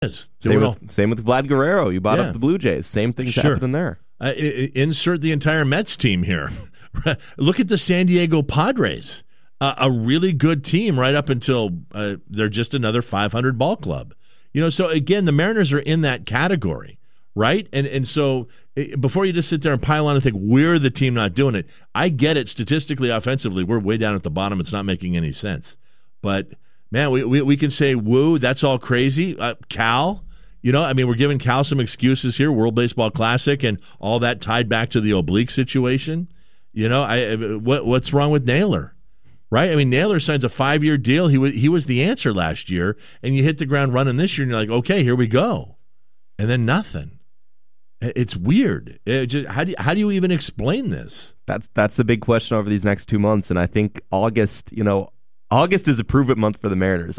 Same with Vlad Guerrero. You bought up the Blue Jays. Same thing's happening there. Insert the entire Mets team here. Look at the San Diego Padres. A really good team right up until they're just another 500 ball club. So again, the Mariners are in that category, right? And so before you just sit there and pile on and think, we're the team not doing it, I get it. Statistically, offensively, we're way down at the bottom. It's not making any sense. But, man, we can say, woo, that's all crazy. Cal, we're giving Cal some excuses here, World Baseball Classic and all that tied back to the oblique situation. What's wrong with Naylor? Right? Naylor signs a 5-year deal. He was the answer last year, and you hit the ground running this year, and you're like, okay, here we go. And then nothing. It's weird. How do you even explain this? That's the big question over these next 2 months, and I think August is a prove-it month for the Mariners.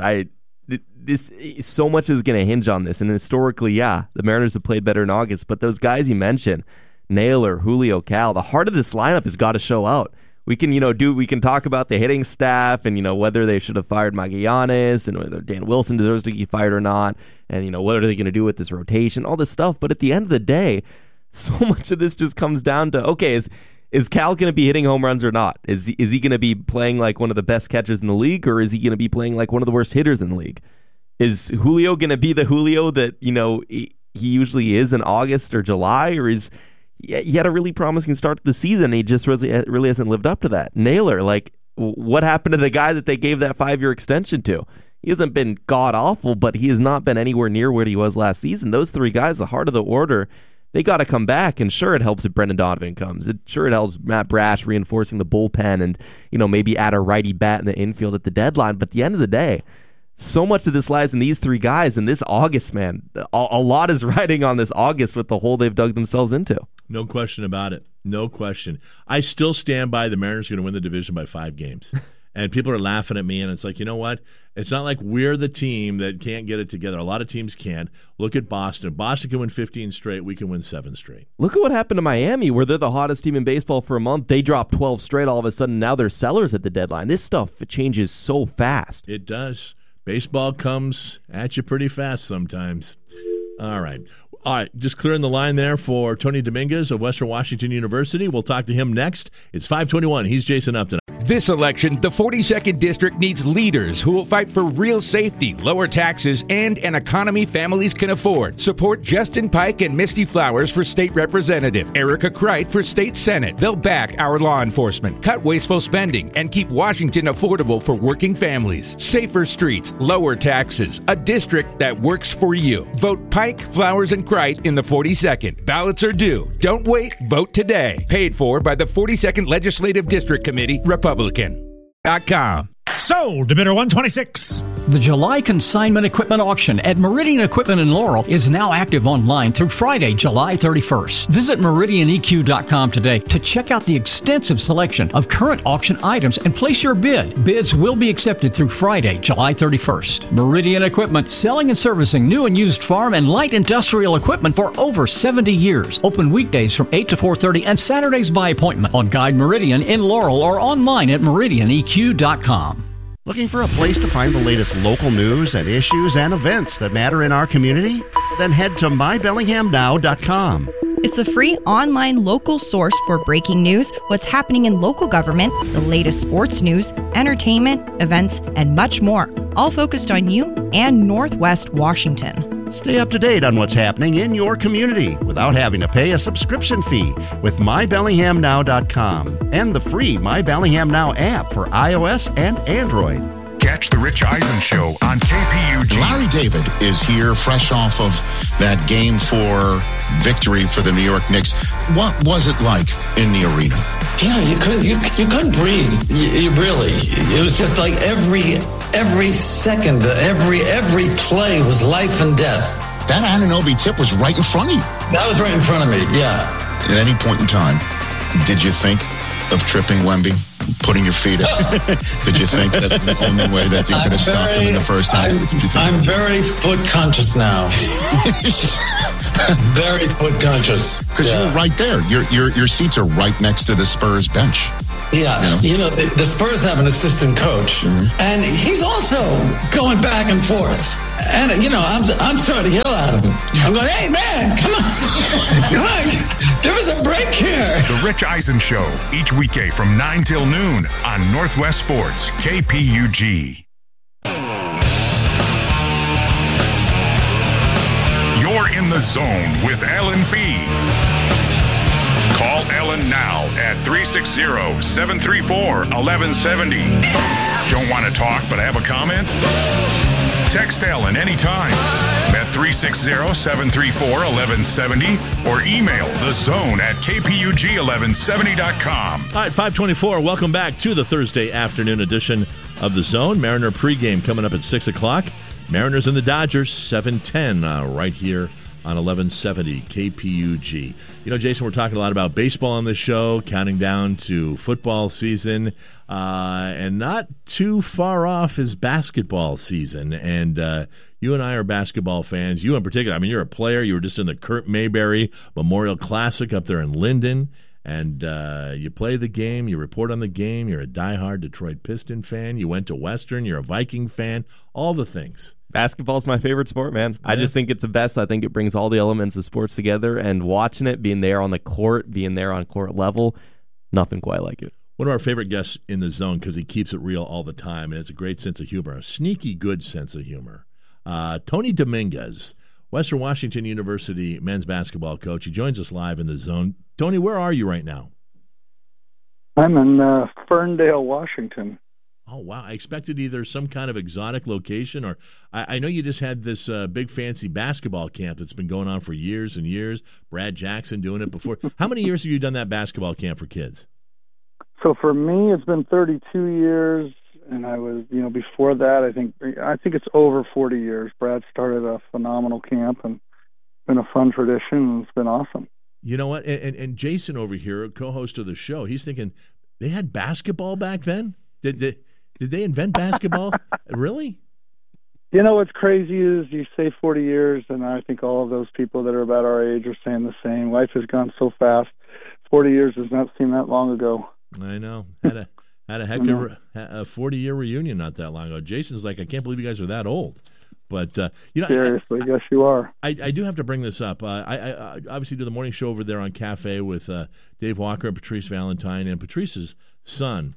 So much is going to hinge on this, and historically, the Mariners have played better in August, but those guys you mentioned, Naylor, Julio, Cal, the heart of this lineup has got to show out. We can, we can talk about the hitting staff and, whether they should have fired Magallanes and whether Dan Wilson deserves to be fired or not. And, what are they going to do with this rotation, all this stuff. But at the end of the day, so much of this just comes down to, okay, is Cal going to be hitting home runs or not? Is he going to be playing like one of the best catchers in the league, or is he going to be playing like one of the worst hitters in the league? Is Julio going to be the Julio that, he usually is in August or July, or is... He had a really promising start to the season. He just really hasn't lived up to that. Naylor, what happened to the guy that they gave that 5-year extension to? He hasn't been god-awful, but he has not been anywhere near where he was last season. Those three guys, the heart of the order, they got to come back. And sure, it helps if Brendan Donovan comes. It helps Matt Brash reinforcing the bullpen and, maybe add a righty bat in the infield at the deadline. But at the end of the day, so much of this lies in these three guys. And this August, man, a lot is riding on this August with the hole they've dug themselves into. No question about it. No question. I still stand by the Mariners are going to win the division by 5 games. And people are laughing at me, and it's like, you know what? It's not like we're the team that can't get it together. A lot of teams can. Look at Boston. Boston can win 15 straight. We can win 7 straight. Look at what happened to Miami, where they're the hottest team in baseball for a month. They dropped 12 straight all of a sudden. Now they're sellers at the deadline. This stuff changes so fast. It does. Baseball comes at you pretty fast sometimes. All right, just clearing the line there for Tony Dominguez of Western Washington University. We'll talk to him next. It's 5:21. He's Jason Upton. This election, the 42nd District needs leaders who will fight for real safety, lower taxes, and an economy families can afford. Support Justin Pike and Misty Flowers for State Representative, Erica Kreit for State Senate. They'll back our law enforcement, cut wasteful spending, and keep Washington affordable for working families. Safer streets, lower taxes, a district that works for you. Vote Pike, Flowers, and Kreit in the 42nd. Ballots are due. Don't wait. Vote today. Paid for by the 42nd Legislative District Committee, Republican.com. Sold to bidder 126. The July consignment equipment auction at Meridian Equipment in Laurel is now active online through Friday, July 31st. Visit meridianeq.com today to check out the extensive selection of current auction items and place your bid. Bids will be accepted through Friday, July 31st. Meridian Equipment, selling and servicing new and used farm and light industrial equipment for over 70 years. Open weekdays from 8 to 4:30 and Saturdays by appointment on Guide Meridian in Laurel or online at meridianeq.com. Looking for a place to find the latest local news and issues and events that matter in our community? Then head to mybellinghamnow.com. It's a free online local source for breaking news, what's happening in local government, the latest sports news, entertainment, events, and much more, all focused on you and Northwest Washington. Stay up to date on what's happening in your community without having to pay a subscription fee with mybellinghamnow.com and the free My Bellingham Now app for iOS and Android. Catch the Rich Eisen Show on KPUG. Larry David is here fresh off of that Game 4 victory for the New York Knicks. What was it like in the arena? Yeah, you couldn't breathe. You really. It was just like every second, every play was life and death. That Anunoby tip was right in front of you. That was right in front of me, yeah. At any point in time, did you think of tripping Wemby, putting your feet up? Did you think that was the only way that you could have stopped him in the first half? I'm very foot conscious now. Very foot conscious. Because you're right there. Your seats are right next to the Spurs bench. Yeah, the Spurs have an assistant coach, and he's also going back and forth. And I'm starting to yell at him. I'm going, "Hey man, come on, give us a break here." The Rich Eisen Show, each weekday from 9 till noon on Northwest Sports, KPUG. You're in the zone with Alan Fee. Call Ellen now at 360-734-1170. Don't want to talk but have a comment? Text Ellen anytime at 360-734-1170 or email thezone@kpug1170.com. All right, 524. Welcome back to the Thursday afternoon edition of The Zone. Mariner pregame coming up at 6 o'clock. Mariners and the Dodgers, 7:10 right here on 1170 KPUG. Jason, we're talking a lot about baseball on this show, counting down to football season, and not too far off is basketball season. And you and I are basketball fans. You in particular, I mean, you're a player. You were just in the Kurt Mayberry Memorial Classic up there in Linden, and you play the game, you report on the game, you're a diehard Detroit Piston fan, you went to Western, you're a Viking fan, all the things. Basketball's my favorite sport, man. I just think it's the best. I think it brings all the elements of sports together, and watching it, being there on the court, being there on court level, nothing quite like it. One of our favorite guests in the zone because he keeps it real all the time and has a great sense of humor, a sneaky good sense of humor. Tony Dominguez, Western Washington University men's basketball coach. He joins us live in the zone. Tony, where are you right now? I'm in Ferndale, Washington. Oh, wow. I expected either some kind of exotic location or I know you just had this big fancy basketball camp that's been going on for years and years. Brad Jackson doing it before. How many years have you done that basketball camp for kids? So for me, it's been 32 years, and I was, before that, I think it's over 40 years. Brad started a phenomenal camp, and it's been a fun tradition, and it's been awesome. You know what? And Jason over here, co-host of the show, he's thinking, they had basketball back then? Did they invent basketball? Really? What's crazy is you say 40 years, and I think all of those people that are about our age are saying the same. Life has gone so fast. 40 years does not seem that long ago. I know. Had a heck of a 40-year reunion not that long ago. Jason's like, I can't believe you guys are that old. But, seriously, yes, you are. I do have to bring this up. I obviously do the morning show over there on Cafe with Dave Walker and Patrice Valentine, and Patrice's son.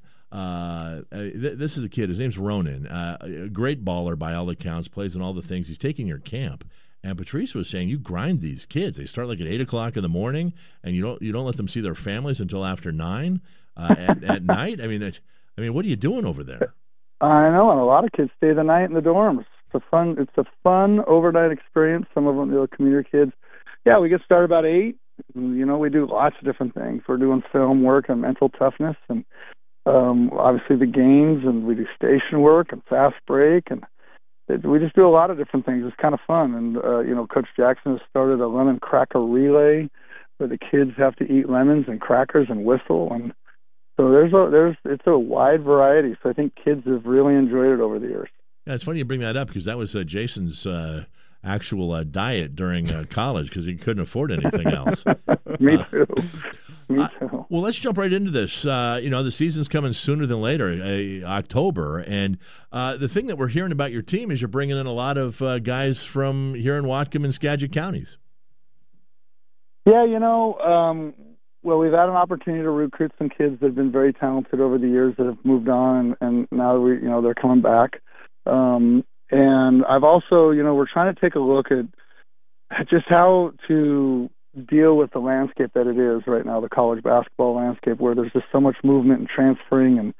This is a kid. His name's Ronan. A great baller by all accounts, plays in all the things. He's taking your camp. And Patrice was saying you grind these kids. They start like at 8 o'clock in the morning, and you don't let them see their families until after 9 at night. I mean, what are you doing over there? I know, and a lot of kids stay the night in the dorms. It's a fun overnight experience. Some of them, commuter kids. Yeah, we get started about 8. We do lots of different things. We're doing film work and mental toughness, and obviously the games, and we do station work and fast break, and we just do a lot of different things. It's kind of fun. And, Coach Jackson has started a lemon cracker relay where the kids have to eat lemons and crackers and whistle. And so it's a wide variety. So I think kids have really enjoyed it over the years. Yeah, it's funny you bring that up because that was Jason's actual diet during college because he couldn't afford anything else. Me too. Me too. Well, let's jump right into this. The season's coming sooner than later, October. And the thing that we're hearing about your team is you're bringing in a lot of guys from here in Whatcom and Skagit counties. Yeah, well, we've had an opportunity to recruit some kids that have been very talented over the years that have moved on, and now they're coming back. And I've also, we're trying to take a look at just how to deal with the landscape that it is right now, the college basketball landscape, where there's just so much movement and transferring. And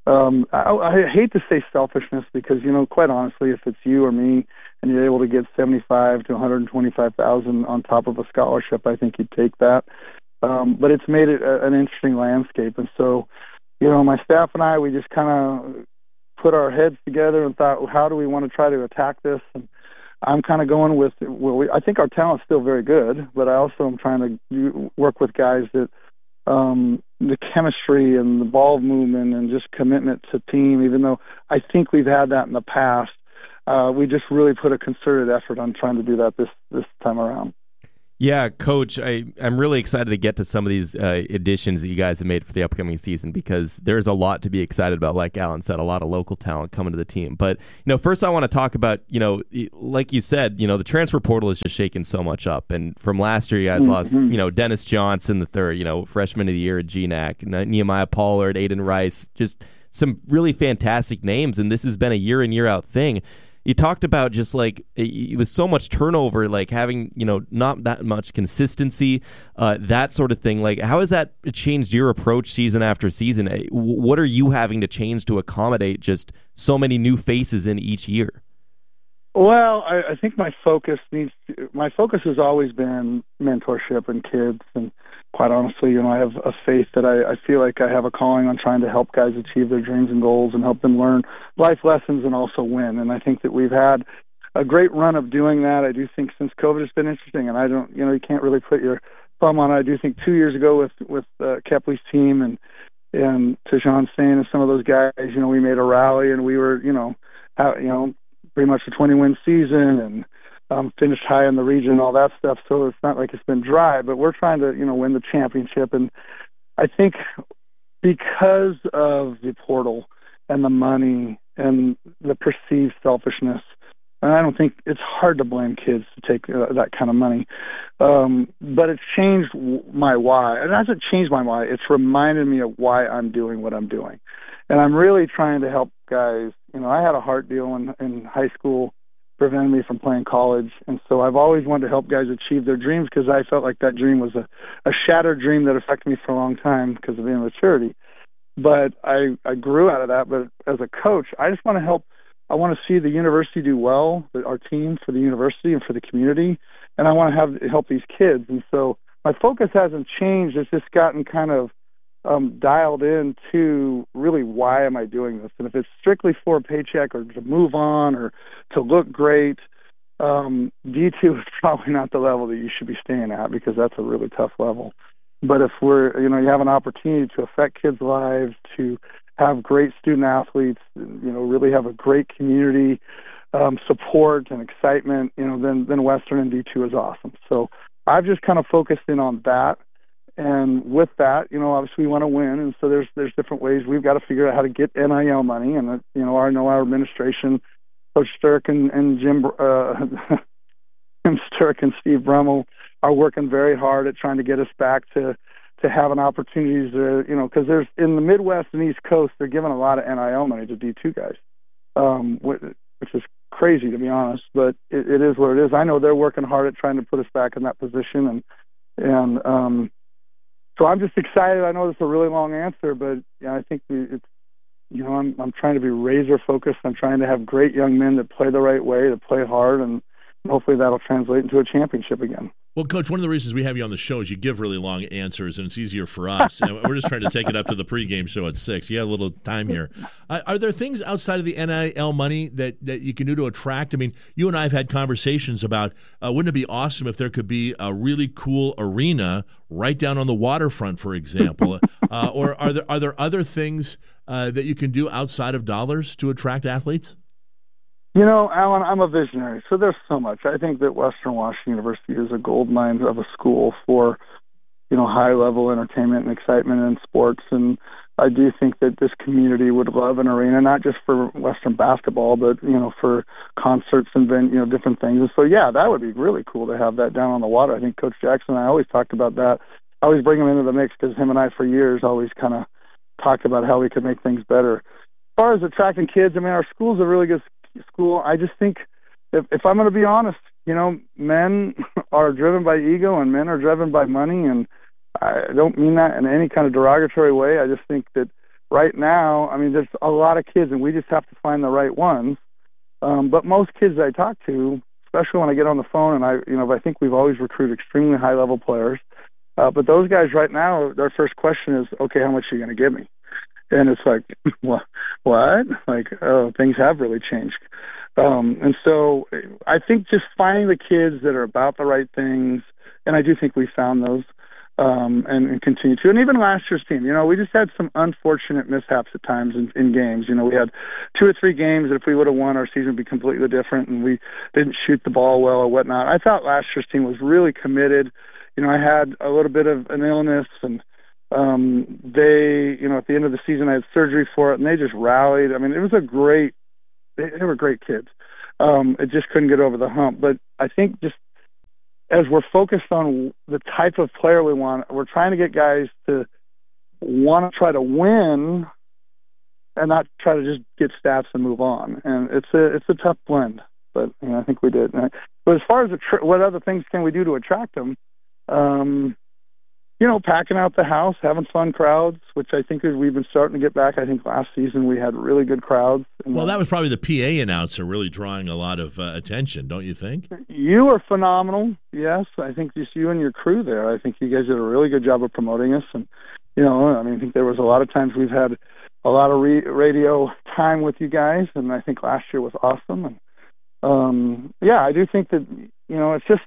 I hate to say selfishness because, quite honestly, if it's you or me and you're able to get $75,000 to $125,000 on top of a scholarship, I think you'd take that. But it's made it an interesting landscape. And so, my staff and I, we just kind of put our heads together and thought, how do we want to try to attack this? And I'm kind of going with, I think our talent's still very good, but I also am trying to work with guys that the chemistry and the ball movement and just commitment to team, even though I think we've had that in the past, we just really put a concerted effort on trying to do that this time around. Yeah, Coach, I'm really excited to get to some of these additions that you guys have made for the upcoming season because there's a lot to be excited about. Like Alan said, a lot of local talent coming to the team. But, first I want to talk about, like you said, the transfer portal is just shaking so much up. And from last year, you guys lost, Dennis Johnson III, freshman of the year at GNAC, Nehemiah Pollard, Aiden Rice, just some really fantastic names. And this has been a year in, year out thing. You talked about just like it was so much turnover, like having, not that much consistency, that sort of thing. Like, how has that changed your approach season after season? What are you having to change to accommodate just so many new faces in each year? Well, I think my focus has always been mentorship and kids. And quite honestly, I have a faith that I feel like I have a calling on trying to help guys achieve their dreams and goals and help them learn life lessons and also win. And I think that we've had a great run of doing that. I do think since COVID, it's been interesting, and I don't, you can't really put your thumb on it. I do think 2 years ago with Kepley's team and Tejan Stain and some of those guys, we made a rally and we were, pretty much a 20-win season and finished high in the region and all that stuff. So it's not like it's been dry, but we're trying to, win the championship. And I think because of the portal and the money and the perceived selfishness, and I don't think it's hard to blame kids to take that kind of money, but it's changed my why. It hasn't changed my why. It's reminded me of why I'm doing what I'm doing. And I'm really trying to help guys. I had a heart deal in high school, prevented me from playing college. And so I've always wanted to help guys achieve their dreams because I felt like that dream was a shattered dream that affected me for a long time because of immaturity. But I grew out of that. But as a coach, I just want to help. I want to see the university do well, our team for the university and for the community. And I want to help these kids. And so my focus hasn't changed. It's just gotten kind of dialed in to really why am I doing this? And if it's strictly for a paycheck or to move on or to look great, D2 is probably not the level that you should be staying at because that's a really tough level. But if you have an opportunity to affect kids' lives, to have great student athletes, really have a great community support and excitement, then Western and D2 is awesome. So I've just kind of focused in on that. And with that, obviously we want to win, and so there's different ways we've got to figure out how to get NIL money. And our administration, Coach Sturck and Jim Sturck and Steve Brummel are working very hard at trying to get us back to having opportunities. Because there's in the Midwest and East Coast, they're giving a lot of NIL money to D2 guys, which is crazy to be honest. But it is what it is. I know they're working hard at trying to put us back in that position, and so I'm just excited. I know this is a really long answer, but I think it's, I'm trying to be razor focused. I'm trying to have great young men that play the right way, that play hard, and hopefully that'll translate into a championship again. Well, Coach, one of the reasons we have you on the show is you give really long answers, and it's easier for us. And we're just trying to take it up to the pregame show at 6. You have a little time here. Are there things outside of the NIL money that you can do to attract? I mean, you and I have had conversations about wouldn't it be awesome if there could be a really cool arena right down on the waterfront, for example? Or are there other things that you can do outside of dollars to attract athletes? Alan, I'm a visionary, so there's so much. I think that Western Washington University is a gold mine of a school for, high-level entertainment and excitement in sports. And I do think that this community would love an arena, not just for Western basketball, but, for concerts and, different things. And so, yeah, that would be really cool to have that down on the water. I think Coach Jackson and I always talked about that. I always bring him into the mix because him and I for years always kind of talked about how we could make things better. As far as attracting kids, our school's a really good school. I just think if I'm going to be honest, men are driven by ego and men are driven by money, and I don't mean that in any kind of derogatory way. I just think that right now, there's a lot of kids and we just have to find the right ones. But most kids I talk to, especially when I get on the phone, and I think we've always recruited extremely high level players. But those guys right now, their first question is, okay, how much are you going to give me? And it's like, what? Like, oh, things have really changed. And so I think just finding the kids that are about the right things, and I do think we found those, and continue to. And even last year's team, we just had some unfortunate mishaps at times in games. We had 2 or 3 games that if we would have won, our season would be completely different, and we didn't shoot the ball well or whatnot. I thought last year's team was really committed. I had a little bit of an illness, and they, at the end of the season, I had surgery for it, and they just rallied. I mean, it was they were great kids. It just couldn't get over the hump. But I think just as we're focused on the type of player we want, we're trying to get guys to want to try to win and not try to just get stats and move on. And it's a tough blend, but I think we did. But as far as what other things can we do to attract them, packing out the house, having fun crowds, which I think we've been starting to get back. I think last season we had really good crowds. Well, that was probably the PA announcer really drawing a lot of attention, don't you think? You were phenomenal. Yes, I think just you and your crew there. I think you guys did a really good job of promoting us. And, I think there was a lot of times we've had a lot of radio time with you guys, and I think last year was awesome. And, I do think that, it's just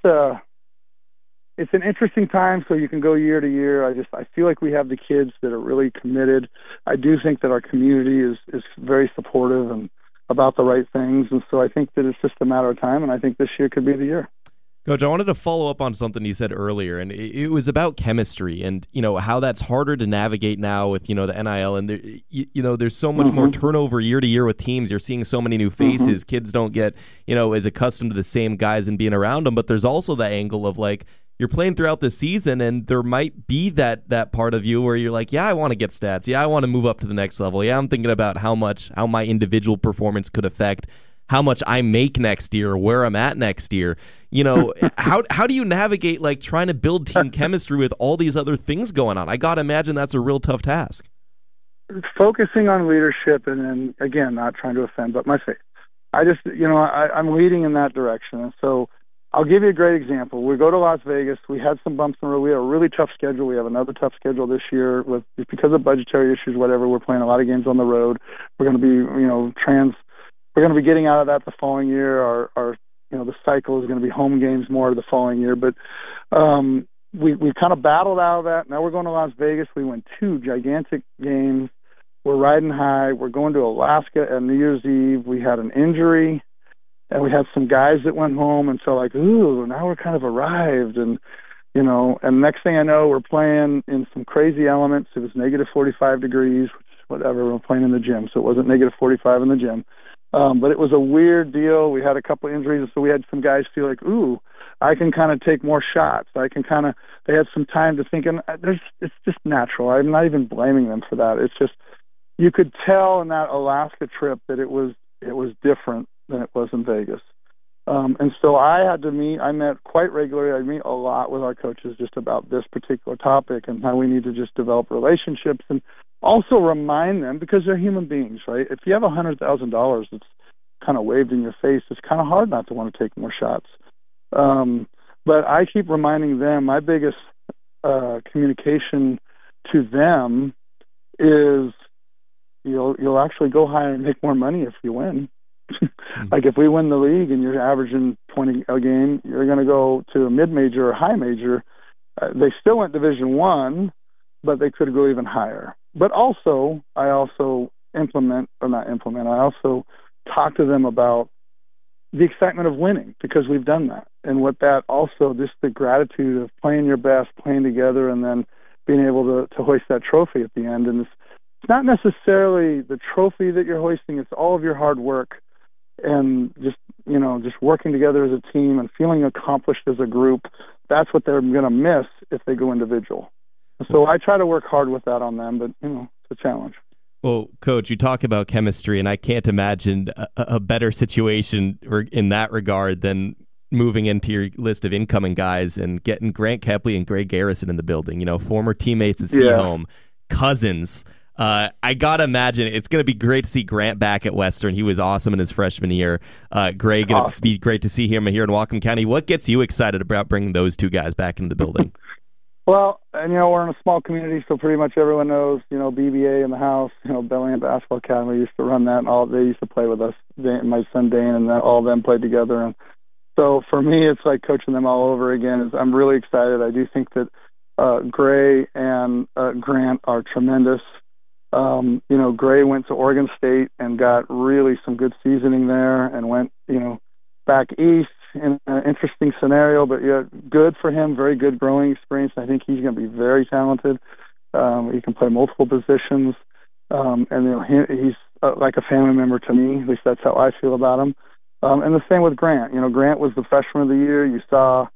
it's an interesting time, so you can go year to year. I feel like we have the kids that are really committed. I do think that our community is very supportive and about the right things, and so I think that it's just a matter of time, and I think this year could be the year. Coach, I wanted to follow up on something you said earlier, and it was about chemistry and, how that's harder to navigate now with, the NIL, and there's so much more turnover year to year with teams. You're seeing so many new faces. Kids don't get, as accustomed to the same guys and being around them, but there's also the angle of, you're playing throughout the season, and there might be that part of you where you're like, yeah, I want to get stats. Yeah, I want to move up to the next level. Yeah, I'm thinking about how my individual performance could affect how much I make next year or where I'm at next year. How do you navigate trying to build team chemistry with all these other things going on? I got to imagine that's a real tough task. Focusing on leadership and then, again, not trying to offend, but my faith. I just, I'm leading in that direction. And so I'll give you a great example. We go to Las Vegas. We had some bumps in the road. We had a really tough schedule. We have another tough schedule this year because of budgetary issues, whatever. We're playing a lot of games on the road. We're going to be, we're going to be getting out of that the following year. Our the cycle is going to be home games more the following year. But we kind of battled out of that. Now we're going to Las Vegas. We won 2 gigantic games. We're riding high. We're going to Alaska at New Year's Eve. We had an injury. And we had some guys that went home and felt like, ooh, now we're kind of arrived. And, and next thing I know, we're playing in some crazy elements. It was negative 45 degrees, whatever. We're playing in the gym, so it wasn't negative 45 in the gym. But it was a weird deal. We had a couple of injuries, so we had some guys feel like, ooh, I can kind of take more shots. They had some time to think, and it's just natural. I'm not even blaming them for that. It's just, you could tell in that Alaska trip that it was different than it was in Vegas. And so I met quite regularly. I meet a lot with our coaches just about this particular topic and how we need to just develop relationships and also remind them, because they're human beings, right? If you have $100,000 that's kind of waved in your face, it's kind of hard not to want to take more shots. But I keep reminding them, my biggest communication to them is you'll actually go higher and make more money if you win. Like if we win the league and you're averaging 20 a game, you're going to go to a mid-major or high major. They still went Division I, but they could go even higher. But also, I also talk to them about the excitement of winning, because we've done that. And what that also, just the gratitude of playing your best, playing together, and then being able to hoist that trophy at the end. And it's not necessarily the trophy that you're hoisting, it's all of your hard work and just working together as a team and feeling accomplished as a group. That's what they're going to miss if they go individual. So I try to work hard with that on them, but it's a challenge. Well, Coach, you talk about chemistry, and I can't imagine a better situation in that regard than moving into your list of incoming guys and getting Grant Kepley and Greg Garrison in the building, former teammates at Seaholm, cousins. I got to imagine it's going to be great to see Grant back at Western. He was awesome in his freshman year. Greg, awesome. It'd be great to see him here in Whatcom County. What gets you excited about bringing those 2 guys back into the building? Well, and we're in a small community, so pretty much everyone knows, BBA in the house, Bellingham Basketball Academy used to run that, and they used to play with us. My son Dane and all of them played together. And so for me, it's like coaching them all over again. I'm really excited. I do think that Gray and Grant are tremendous. Gray went to Oregon State and got really some good seasoning there and went, back east in an interesting scenario, but good for him, very good growing experience. I think he's going to be very talented. He can play multiple positions, and he's like a family member to me. At least that's how I feel about him. And the same with Grant. Grant was the freshman of the year. You saw